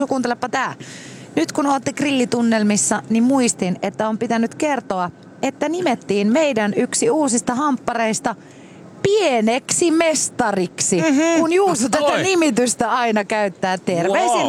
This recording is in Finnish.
Kuuntelepa tää. Nyt kun olette grillitunnelmissa, niin muistin, että on pitänyt kertoa, että nimettiin meidän yksi uusista hamppareista Pieneksi mestariksi, kun Juuso tätä nimitystä aina käyttää. Terveisin